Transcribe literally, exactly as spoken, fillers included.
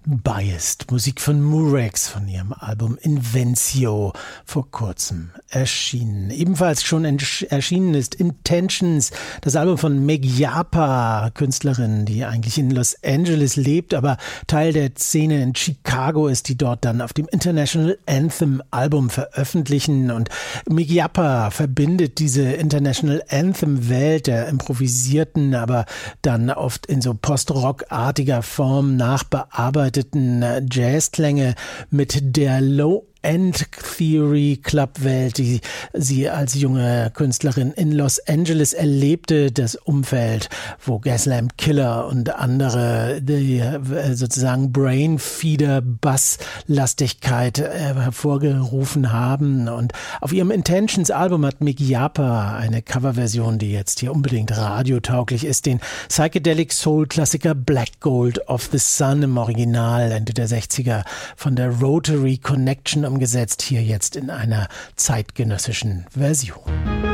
Biased, Musik von Murex von ihrem Album Invencio, vor kurzem erschienen. Ebenfalls schon erschienen ist Intentions, das Album von Meg Yapa, Künstlerin, die eigentlich in Los Angeles lebt, aber Teil der Szene in Chicago ist, die dort dann auf dem International Anthem Album veröffentlichen. Und Meg Yapa verbindet diese International Anthem Welt der improvisierten, aber dann oft in so Post-Rock-artiger Form nachbearbeitet Jazzklänge mit der Low End Theory Club Welt, die sie als junge Künstlerin in Los Angeles erlebte, das Umfeld, wo Gaslamp Killer und andere die sozusagen Brainfeeder Basslastigkeit hervorgerufen haben. Und auf ihrem Intentions Album hat Meg Yapa eine Coverversion, die jetzt hier unbedingt radiotauglich ist, den Psychedelic Soul Klassiker Black Gold of the Sun im Original Ende der sechziger von der Rotary Connection umgesetzt, hier jetzt in einer zeitgenössischen Version.